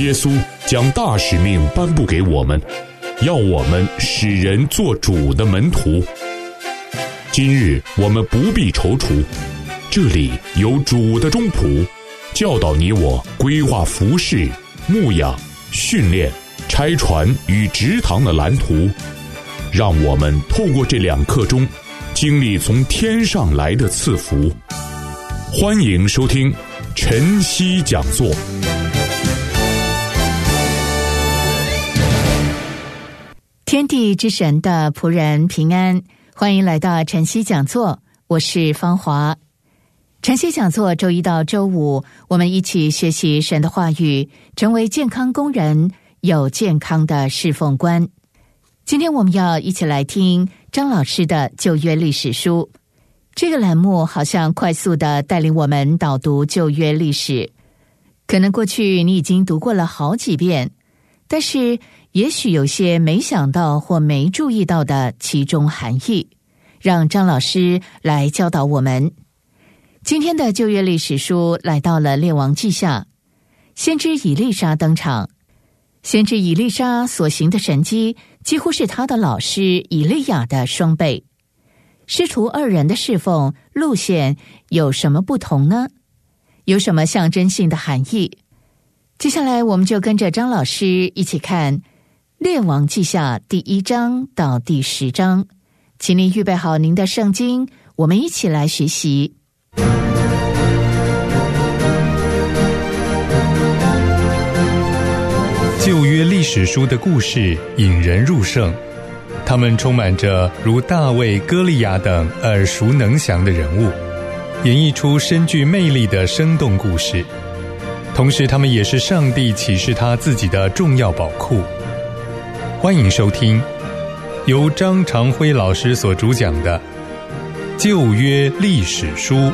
耶稣将大使命颁布给我们，要我们使人做主的门徒。今日我们不必踌躇，这里有主的中仆，教导你我规划服事、牧养、训练、拆船与植堂的蓝图，让我们透过这2课中经历从天上来的赐福。欢迎收听晨曦讲座。 天地之神的仆人平安，欢迎来到晨曦讲座，我是芳华。晨曦讲座周一到周五，我们一起学习神的话语，成为健康工人，有健康的侍奉观。今天我们要一起来听张老师的旧约历史书。这个栏目好像快速地带领我们导读旧约历史，可能过去你已经读过了好几遍，但是也许有些没想到或没注意到的其中含义，让张老师来教导我们。今天的旧约历史书来到了列王记下，先知以利沙登场。先知以利沙所行的神迹几乎是他的老师以利亚的双倍。师徒2人的侍奉路线有什么不同呢？有什么象征性的含义？接下来我们就跟着张老师一起看列王记下第1章到第10章，请您预备好您的圣经，我们一起来学习。 旧约历史书的故事引人入胜，他们充满着如大卫、歌利亚等耳熟能详的人物，演绎出深具魅力的生动故事。同时他们也是上帝启示他自己的重要宝库。欢迎收听由张长辉老师所主讲的旧约历史书。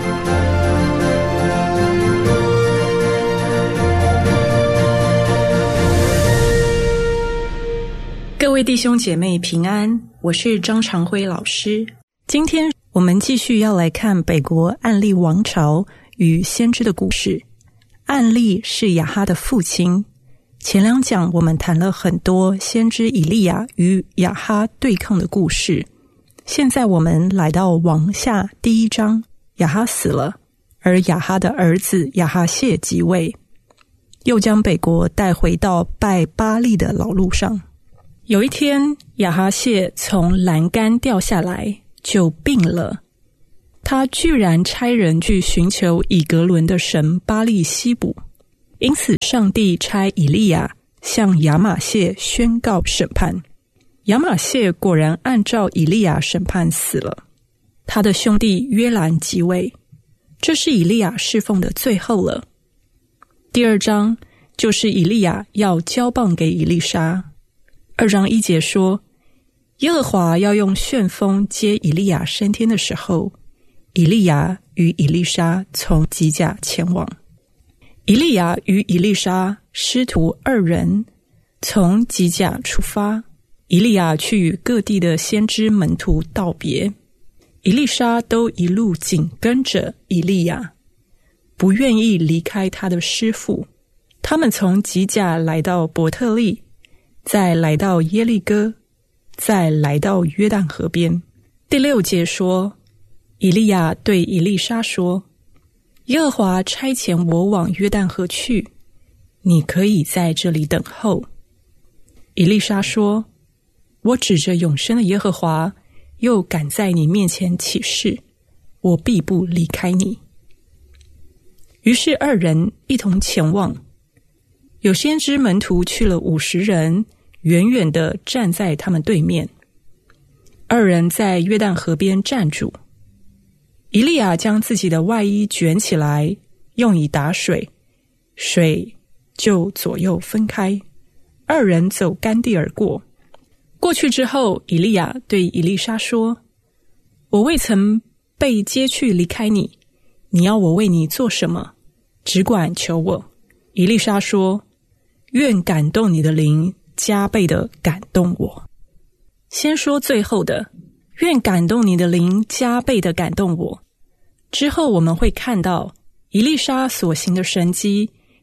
各位弟兄姐妹平安，我是张长辉老师。今天我们继续要来看北国暗利王朝与先知的故事。暗利是亚哈的父亲，前2讲我们谈了很多先知以利亚与亚哈对抗的故事。现在我们来到王下第1章，亚哈死了，而亚哈的儿子亚哈谢即位，又将北国带回到拜巴力的老路上。有一天，亚哈谢从栏杆掉下来，就病了。他居然差人去寻求以格伦的神巴力西卜，因此上帝差以利亚向亚玛谢宣告审判。亚玛谢果然按照以利亚审判死了。他的兄弟约兰即位，这是以利亚侍奉的最后了。第2章就是以利亚要交棒给以利沙。2章1节说，耶和华要用旋风接以利亚升天的时候，以利亚与以利沙从吉甲前往。以利亚与以利沙师徒2人从吉甲出发，以利亚去与各地的先知门徒道别，以利沙都一路紧跟着以利亚，不愿意离开他的师父。他们从吉甲来到伯特利，再来到耶利哥，再来到约旦河边。第6节说，以利亚对以利沙说，耶和华差遣我往约旦河去，你可以在这里等候。以利沙说，我指着永生的耶和华，又敢在你面前起誓，我必不离开你。于是2人一同前往。有先知门徒去了50人，远远地站在他们对面。2人在约旦河边站住。以利亚将自己的外衣卷起来，用以打水，水就左右分开，2人走干地而过。过去之后，以利亚对以利沙说，我未曾被接去离开你，你要我为你做什么？只管求我。以利沙说，愿感动你的灵加倍的感动我。先说最后的，愿感动你的灵加倍的感动我。之后我们会看到以利沙所行的神迹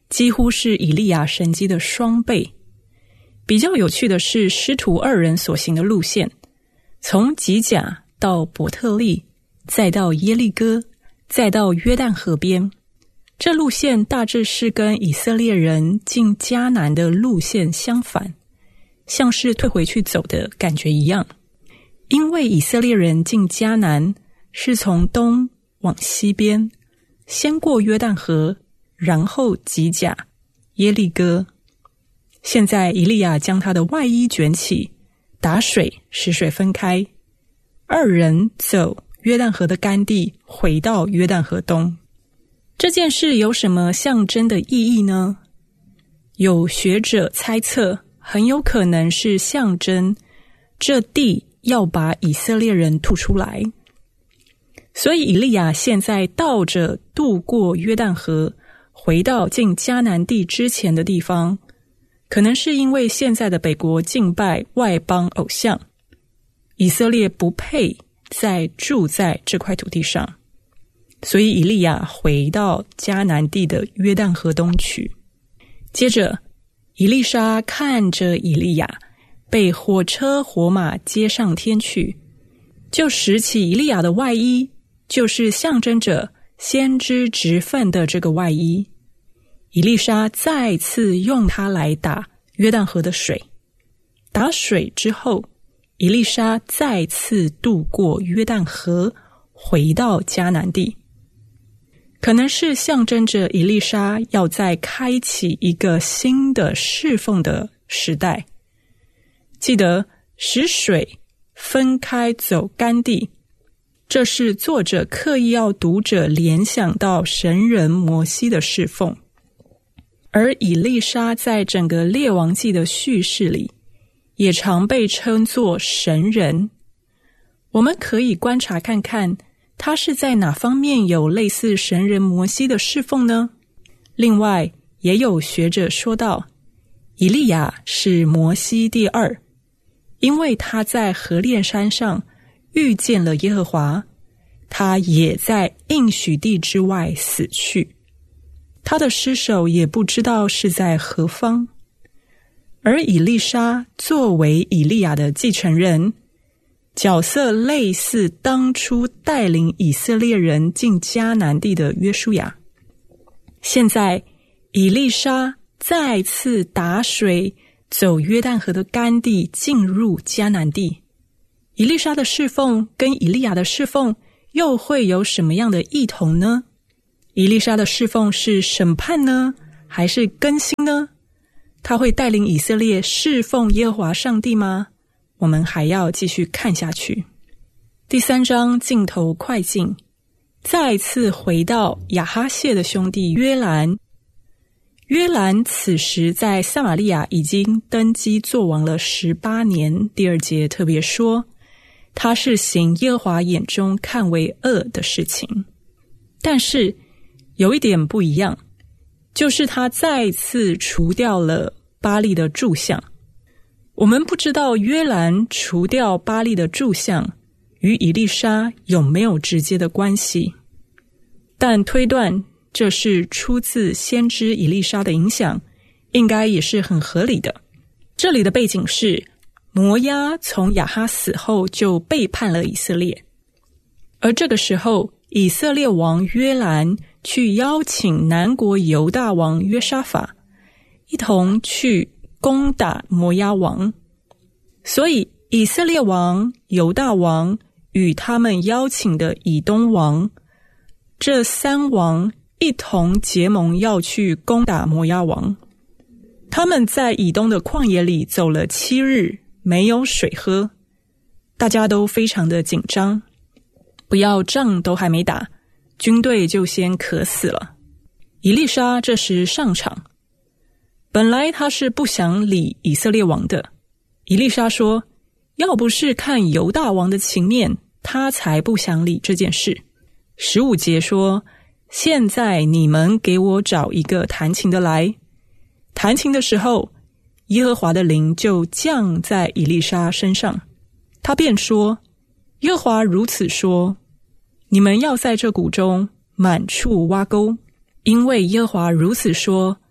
几乎是以利亚神迹的双倍。比较有趣的是，师徒二人所行的路线，从吉甲到伯特利，再到耶利哥，再到约旦河边，这路线大致是跟以色列人进迦南的路线相反，像是退回去走的感觉一样。因为以色列人进迦南是从东往西边，先过约旦河，然后吉甲、耶利哥。现在以利亚将他的外衣卷起，打水使水分开，二人走约旦河的干地，回到约旦河东。这件事有什么象征的意义呢？有学者猜测，很有可能是象征这地要把以色列人吐出来。所以以利亚现在倒着渡过约旦河，回到进迦南地之前的地方，可能是因为现在的北国敬拜外邦偶像，以色列不配再住在这块土地上，所以以利亚回到迦南地的约旦河东去。接着以利沙看着以利亚被火车火马接上天去，就拾起以利亚的外衣，就是象征着先知职分的这个外衣。以利沙再次用它来打约旦河的水，打水之后，以利沙再次渡过约旦河，回到迦南地。可能是象征着以利沙要再开启一个新的侍奉的时代。记得使水分开走干地，这是作者刻意要读者联想到神人摩西的侍奉。而以利沙在整个列王记的叙事里，也常被称作神人。我们可以观察看看，他是在哪方面有类似神人摩西的侍奉呢？另外，也有学者说到，以利亚是摩西第二，因为他在何烈山上遇见了耶和华，他也在应许地之外死去，他的尸首也不知道是在何方。而以利沙作为以利亚的继承人，角色类似当初带领以色列人进迦南地的约书亚。现在以利沙再次打水走约旦河的干地，进入迦南地。以利沙的侍奉跟以利亚的侍奉又会有什么样的异同呢？以利沙的侍奉是审判呢，还是更新呢？他会带领以色列侍奉耶和华上帝吗？我们还要继续看下去。第3章镜头快进，再次回到亚哈谢的兄弟约兰。约兰此时在撒玛利亚已经登基做王了18年。第2节特别说，他是行耶和华眼中看为恶的事情。但是有一点不一样，就是他再次除掉了巴力的柱像。我们不知道约兰除掉巴力的柱像与以利沙有没有直接的关系，但推断这是出自先知以利沙的影响，应该也是很合理的。这里的背景是摩押从亚哈死后就背叛了以色列，而这个时候以色列王约兰去邀请南国犹大王约沙法一同去攻打摩押王，所以以色列王、犹大王与他们邀请的以东王，这3王一同结盟要去攻打摩押王。他们在以东的旷野里走了7日，没有水喝，大家都非常的紧张，不要仗都还没打，军队就先渴死了。以利沙这时上场，本来他是不想理以色列王的。以利沙说，要不是看犹大王的情面，他才不想理这件事。15节说，现在你们给我找一个弹琴的来。弹琴的时候，耶和华的灵就降在以利沙身上，他便说，耶和华如此说，你们要在这谷中满处挖沟，因为耶和华如此说，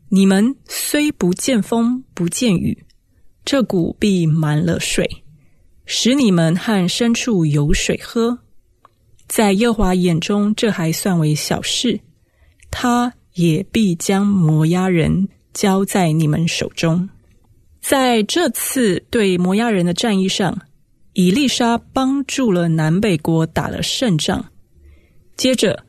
你们虽不见风不见雨，这谷必满了水，使你们和牲畜有水喝。在耶和华眼中，这还算为小事，他也必将摩押人交在你们手中。在这次对摩押人的战役上，以利沙帮助了南北国打了胜仗。接着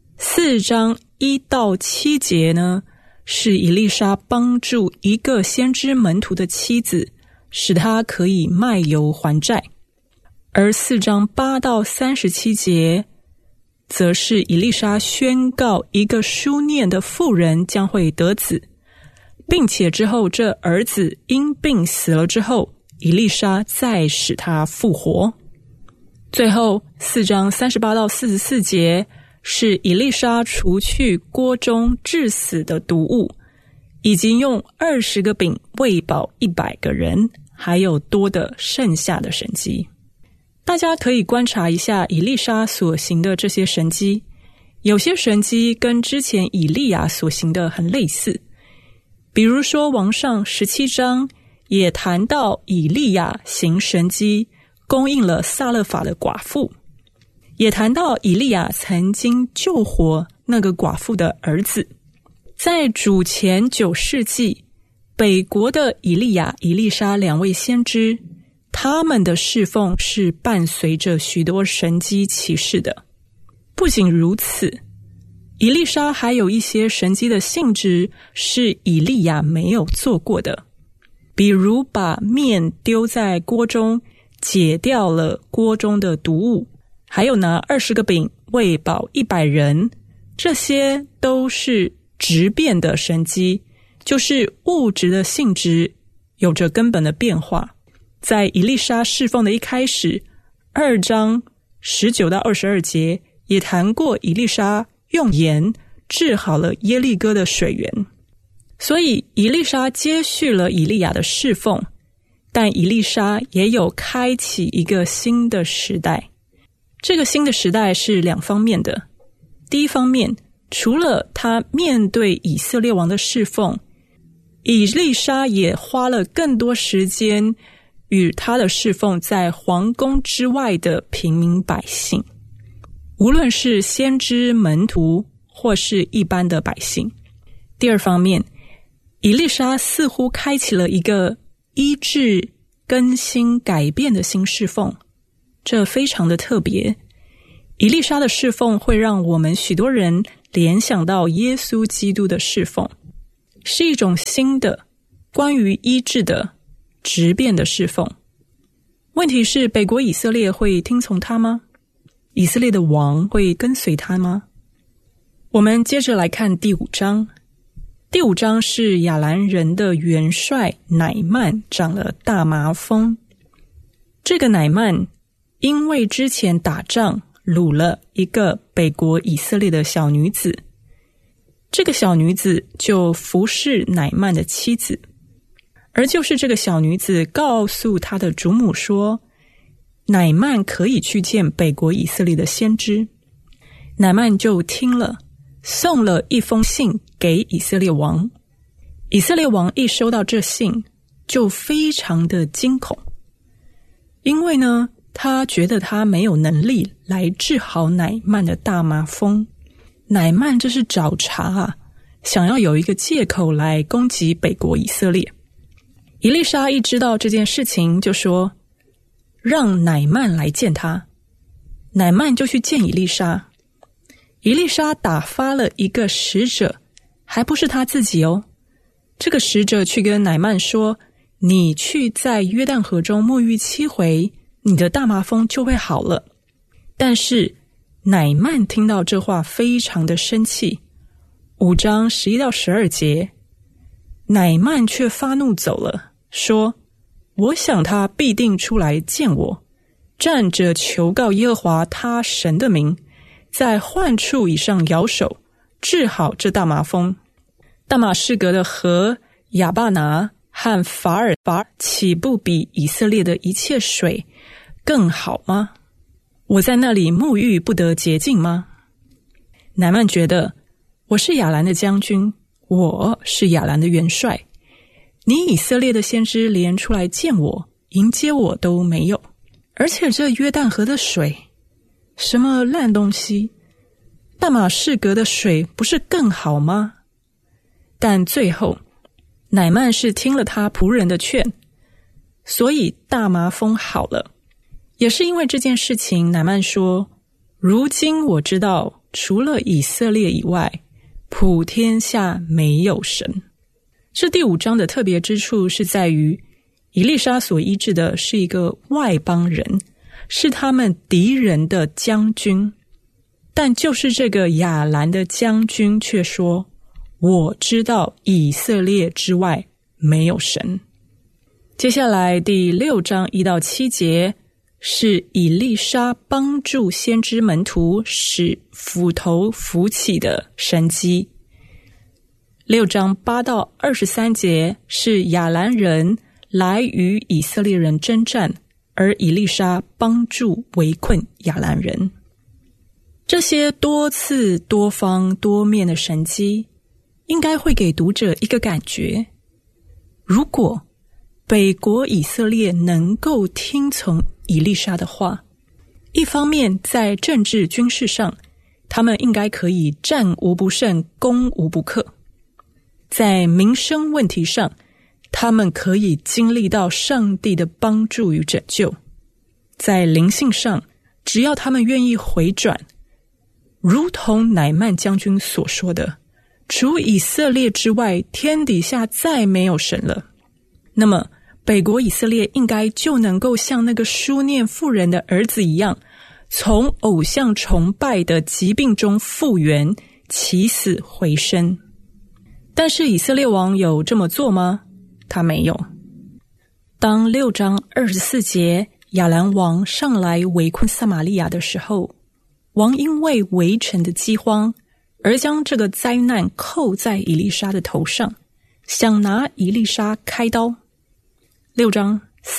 4章1到7节呢，是以利沙帮助一个先知门徒的妻子，使他可以卖油还债。而4章8到37节则是以利沙宣告一个书念的妇人将会得子，并且之后这儿子因病死了之后，以利沙再使他复活。最后4章38到44节是以利沙除去锅中致死的毒物，以及用20个饼喂饱100个人，还有多的剩下的神迹。大家可以观察一下以利沙所行的这些神迹，有些神迹跟之前以利亚所行的很类似。比如说王上17章也谈到以利亚行神迹，供应了撒勒法的寡妇，也谈到以利亚曾经救活那个寡妇的儿子。在主前9世纪，北国的以利亚、以利沙2位先知，他们的侍奉是伴随着许多神迹奇事的。不仅如此，以利沙还有一些神迹的性质是以利亚没有做过的，比如把面丢在锅中，解掉了锅中的毒物，还有拿20个饼喂饱100人，这些都是质变的神迹，就是物质的性质有着根本的变化。在以利沙侍奉的一开始，2章19到22节也谈过以利沙用盐治好了耶利哥的水源。所以以利沙接续了以利亚的侍奉，但以利沙也有开启一个新的时代。这个新的时代是2方面的。第一方面，除了他面对以色列王的侍奉，以利沙也花了更多时间与他的侍奉在皇宫之外的平民百姓，无论是先知门徒或是一般的百姓。第二方面，以利沙似乎开启了一个医治、更新、改变的新侍奉，这非常的特别。以利沙的侍奉会让我们许多人联想到耶稣基督的侍奉，是一种新的关于医治的质变的侍奉。问题是，北国以色列会听从他吗？以色列的王会跟随他吗？我们接着来看第5章。第5章是亚兰人的元帅乃曼长了大麻风。这个乃曼因为之前打仗掳了一个北国以色列的小女子，这个小女子就服侍乃曼的妻子，而就是这个小女子告诉她的主母说，乃曼可以去见北国以色列的先知。乃曼就听了，送了一封信给以色列王。以色列王一收到这信，就非常的惊恐，因为呢，他觉得他没有能力来治好乃曼的大麻风。乃曼这是找茬啊，想要有一个借口来攻击北国以色列。以利沙一知道这件事情，就说让乃曼来见他。乃曼就去见以利沙。以利沙打发了一个使者，还不是他自己哦。这个使者去跟乃曼说，你去在约旦河中沐浴7回，你的大麻风就会好了。但是乃曼听到这话非常的生气。5章11到12节，乃曼却发怒走了，说，我想他必定出来见我，站着求告耶和华他神的名，在患处以上摇手，治好这大麻风。大马士革的河亚巴拿和法尔岂不比以色列的一切水更好吗？我在那里沐浴不得洁净吗？乃曼觉得，我是亚兰的将军， 我是亚兰的元帅，你以色列的先知连出来见我迎接我都没有，而且这约旦河的水什么烂东西，大马士革的水不是更好吗？但最后乃曼是听了他仆人的劝，所以大麻风好了。也是因为这件事情，乃曼说，如今我知道除了以色列以外，普天下没有神。这第5章的特别之处是在于，以利沙所医治的是一个外邦人，是他们敌人的将军，但就是这个亚兰的将军却说，我知道以色列之外没有神。接下来第6章1到7节是以利沙帮助先知门徒使斧头浮起的神迹。6章8到23节是亚兰人来与以色列人征战，而以利沙帮助围困亚兰人。这些多次多方多面的神迹应该会给读者一个感觉，如果北国以色列能够听从以利沙的话，一方面在政治军事上他们应该可以战无不胜攻无不克，在民生问题上他们可以经历到上帝的帮助与拯救，在灵性上只要他们愿意回转，如同乃曼将军所说的，除以色列之外天底下再没有神了，那么北国以色列应该就能够像那个书念妇人的儿子一样，从偶像崇拜的疾病中复原，起死回生。但是以色列王有这么做吗？他没有。当6章24节亚兰王上来围困撒玛利亚的时候，王因为围城的饥荒而将这个灾难扣在以利沙的头上，想拿以利沙开刀。6章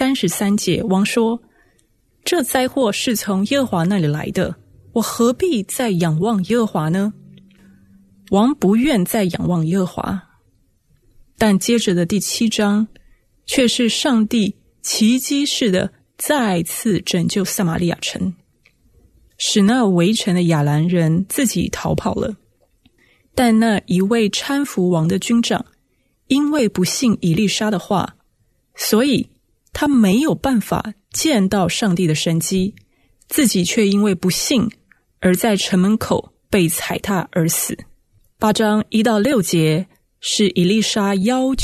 33节王说，这灾祸是从耶和华那里来的，我何必再仰望耶和华呢？王不愿再仰望耶和华。但接着的第7章却是上帝奇迹式的再次拯救撒玛利亚城，使那围城的亚兰人自己逃跑了。但那一位搀扶王的军长因为不信以利沙的话，所以他没有办法见到上帝的神迹，自己却因为不信而在城门口被踩踏而死。8章1到6节是以利沙要